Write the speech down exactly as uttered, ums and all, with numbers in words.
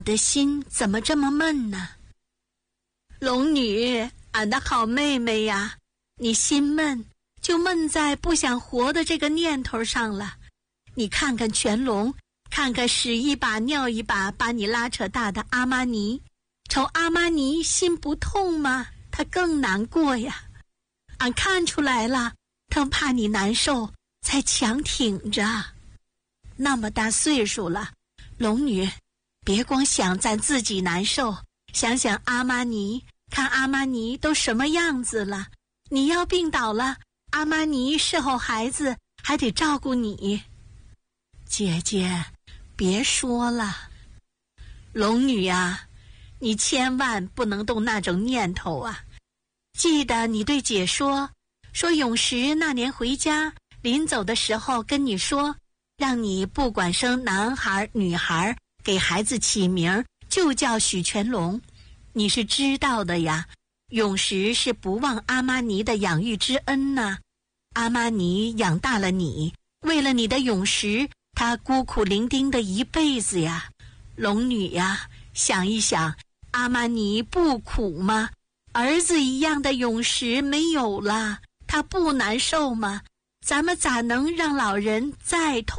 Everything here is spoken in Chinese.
的心怎么这么闷呢？龙女，俺的好妹妹呀，你心闷就闷在不想活的这个念头上了。你看看全龙，看看屎一把尿一把把你拉扯大的阿玛尼，瞅阿玛尼心不痛吗？他更难过呀。俺看出来了，他怕你难受才强挺着。那么大岁数了，龙女别光想咱自己难受，想想阿玛尼，看阿玛尼都什么样子了。你要病倒了，阿玛尼侍候孩子还得照顾你。姐姐别说了，龙女啊，你千万不能动那种念头啊。记得你对姐说，说永石那年回家临走的时候跟你说，让你不管生男孩女孩，给孩子起名就叫许全龙。你是知道的呀，永石是不忘阿玛尼的养育之恩呐、啊。阿玛尼养大了你，为了你的永石，他孤苦伶仃的一辈子呀。龙女呀，想一想，阿玛尼不苦吗？儿子一样的永石没有了，他不难受吗？咱们咋能让老人再痛